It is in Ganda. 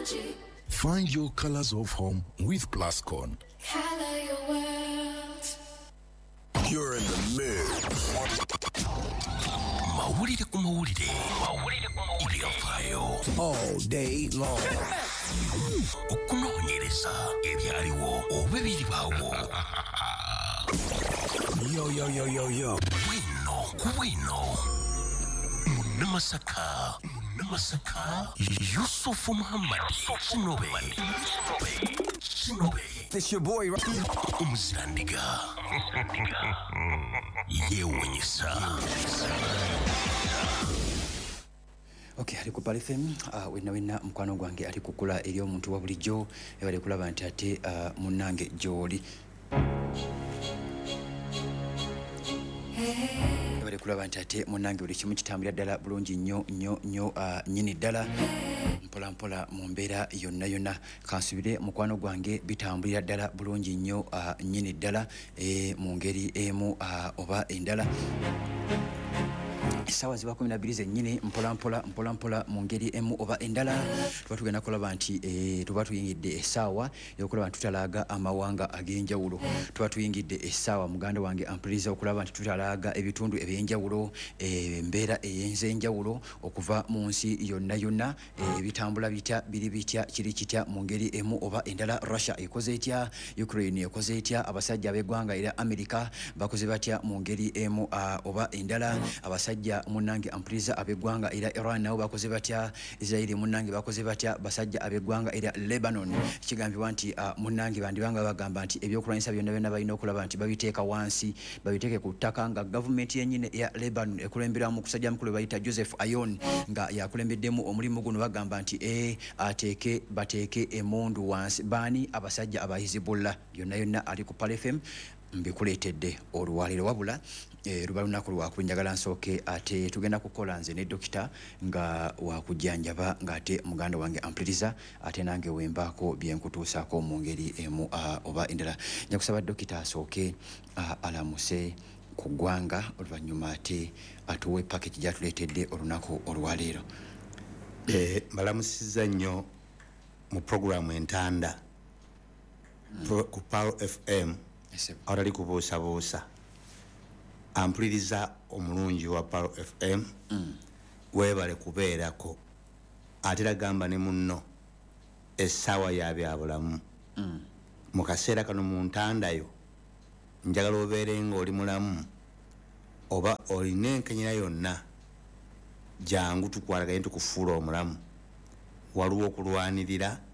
Find your colors of home with Plascon. Color your world. You're in the mix. Mawulire ku mawulire ebyafaayo All day long. okunoonyereza ebyaliwo oba ebiribaawo. Yo. Bwino Munamasaka Yusufu Muhammad Kinobe. This your boy, right? Omuzirandiga yeewuunyisa. Okay, ali ku Pal FM wenna mukwano gwange ali kukula eri omuntu wa bulijjo ebali kulaba nti ate munnange gy'oli. Ebali kulaba nti ate munnange buli kimu kitambulira ddala bulungi nnyo nnyini ddala mpola mu mbeera yonna. Kansubire mukwano gwange bitambulira ddala bulungi nnyo nnyini ddala mu ngeri emu oba endala. Sawa ziba 12 zennyini mpola mu ngeri emu oba endala. Tuba tugenda kulaba nti tuba tuyingidde essaawa y'okulaba nti tutalaaga amawanga ag'enjawulo. Tuba tuyingidde essaawa muganda wange ampuliriza okulaba nti tutalaaga ebitundu eby'enjawulo, embeera ey'enjawulo okuva mu nsi yonna. Ebitambula biri bitya kiri kitya mu ngeri emu oba endala. Russia ekoze etya, Ukraine ekoze etya, abasajja ab'eggwanga era America bakoze batya mu ngeri emu oba endala. Abasajja munnange ampuliriza ab'eggwanga era Iran nabo bakoze batya, Israeli munnange bakoze batya, basajja ab'eggwanga era Lebanon kigambibwa nti munnange bandibanga bagamba nti ebyokulwanyisa byonna balina okulaba nti babiteeka wansi, babiteeke ku ttaka, nga gavumenti yennyini ya Lebanon ekulemberamu kusajja mukulu bayita Joseph Ayoun nga yakulembeddemu omulimu guno. Bagamba nti bateeke emundu wansi. Baani abasajja aba Hizbullah. Yonna ali ku Pal FM mbikuleetedde olwaliro wabula luba lunaku lwakulu. Njagala nsooke ate tugenda kukola nze ne dokita nga wakujjanjaba ng'ate muganda wange ampuliriza ate nange wembaako byenkutuusaako mu ngeri emu oba endala. Nja kusaba dokita asooke alamuse ku ggwanga oluvannyuma ate atuwe package gyatuleetedde olunaku olwaleero. Mbalamusizza nnyo mu programu entanda ku Pal FM awatali kubuusabuusa. Ampuliriza omulungi wa Pal FM weebale kubeerako ate ragamba ne munno essaawa ya byabulamu mu kaseera kano mu ntandayo. Njagala obeere ng'oli mulamu oba olina enkenyera yonna, jangu tukwataganye tukufuula omulamu. Waliwo okulwanirira